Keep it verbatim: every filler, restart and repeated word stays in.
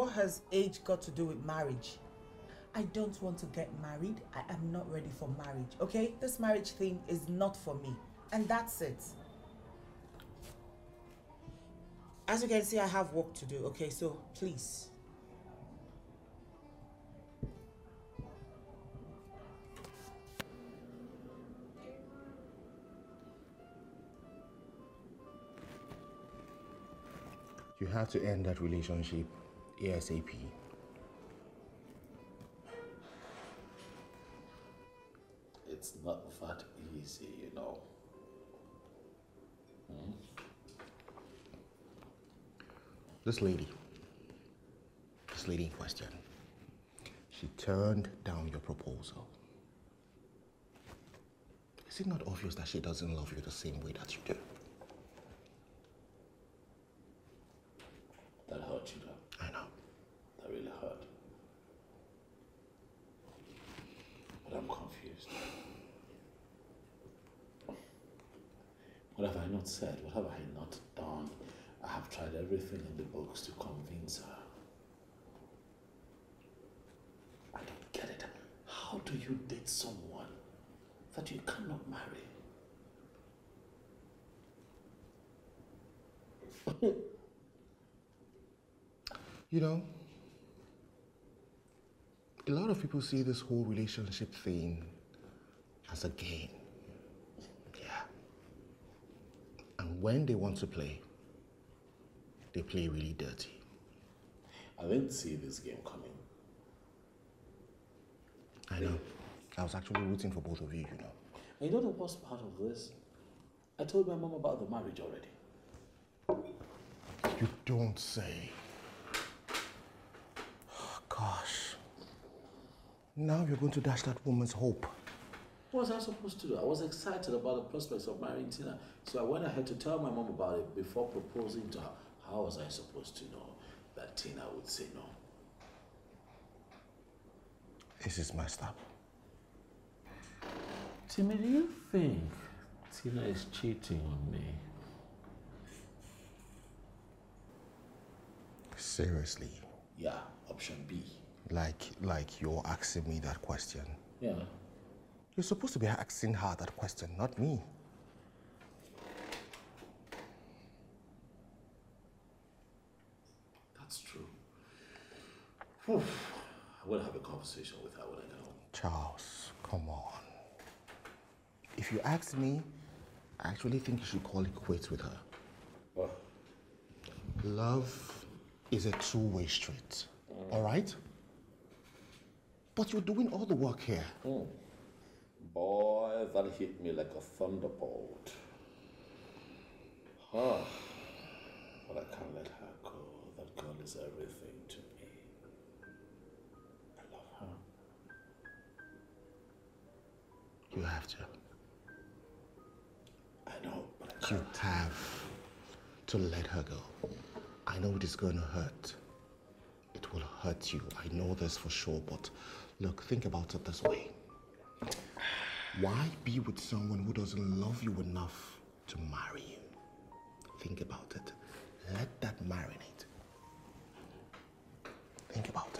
what has age got to do with marriage? I don't want to get married. I am not ready for marriage, okay? This marriage thing is not for me. And that's it. As you can see, I have work to do, okay? So, please. You have to end that relationship ASAP. It's not that easy, you know. Hmm? This lady, this lady in question, she turned down your proposal. Is it not obvious that she doesn't love you the same way that you do? That hurt you, though. I know. That really hurt. But I'm confused. What have I not said? What have I not done? I have tried everything in the books to convince her. I don't get it. How do you date someone that you cannot marry? You know, a lot of people see this whole relationship thing as a game. Yeah. And when they want to play, they play really dirty. I didn't see this game coming. I know. I was actually rooting for both of you, you know. And you know the worst part of this? I told my mom about the marriage already. You don't say. Gosh. Now you're going to dash that woman's hope. What was I supposed to do? I was excited about the prospects of marrying Tina. So I went ahead to tell my mom about it before proposing to her. How was I supposed to know that Tina would say no? This is messed up. Timmy, do you think Tina is cheating on me? Seriously? Yeah, option B. Like, like you're asking me that question? Yeah. You're supposed to be asking her that question, not me. That's true. Whew. I will have a conversation with her when I get home. Charles, come on. If you ask me, I actually think you should call it quits with her. What? Love is a two-way street, mm. all right? But you're doing all the work here. Mm. Boy, that hit me like a thunderbolt. Huh. But I can't let her go. That girl is everything to me. I love her. You have to. I know, but I can't. You have to let her go. I know it is going to hurt. It will hurt you. I know this for sure, but look, think about it this way. Why be with someone who doesn't love you enough to marry you? Think about it. Let that marinate. Think about it.